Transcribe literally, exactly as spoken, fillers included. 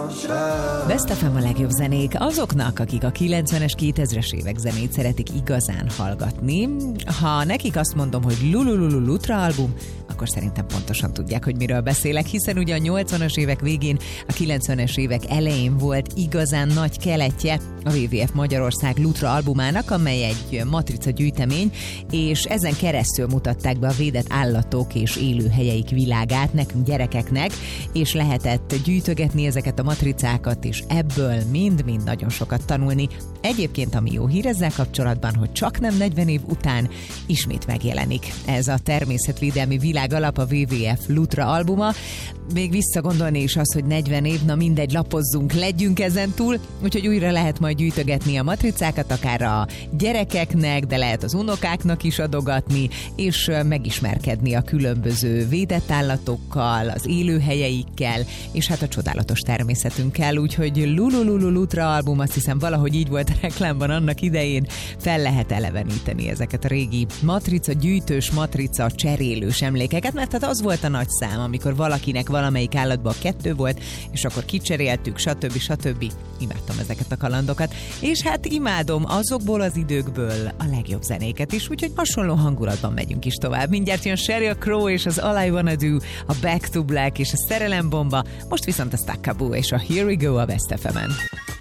Best ef em a legjobb zenék azoknak, akik a kilencvenes, kétezres évek zenét szeretik igazán hallgatni. Ha nekik azt mondom, hogy Lulululu Lutra album, akkor szerintem pontosan tudják, hogy miről beszélek, hiszen ugye a nyolcvanas évek végén, a kilencvenes évek elején volt igazán nagy keletje a dupla vé vé ef Magyarország Lutra albumának, amely egy matrica gyűjtemény, és ezen keresztül mutatták be a védett állatok és élőhelyeik világát nekünk gyerekeknek, és lehetett gyűjtögetni ezeket a matricákat, és ebből mind-mind nagyon sokat tanulni. Egyébként ami jó hír ezzel kapcsolatban, hogy csak nem negyven év után ismét megjelenik ez a természetvédelmi világ alap, a dupla vé vé ef Lutra albuma. Még visszagondolni is az, hogy negyven év, na mindegy, lapozzunk, legyünk ezen túl, úgyhogy újra lehet majd gyűjtögetni a matricákat, akár a gyerekeknek, de lehet az unokáknak is adogatni, és megismerkedni a különböző védett állatokkal, az élőhelyeikkel, és hát a csodálatos természetünkkel, úgyhogy Lulululu Lutra album, azt hiszem valahogy így volt a reklámban annak idején, fel lehet eleveníteni ezeket a régi matrica gyűjtős, matrica cserélős emlékeket, mert hát az volt a nagy szám, amikor valakinek valamelyik állatban kettő volt, és akkor kicseréltük, stb. stb. Imádtam ezeket a kalandokat, és hát imádom azokból az időkből a legjobb zenéket is, úgyhogy hasonló hangulatban megyünk is tovább. Mindjárt jön Sheryl Crow és az All I Wanna Do, a Back to Black és a Szerelembomba, most viszont a Stackaboo és a Here We Go a Best ef emen.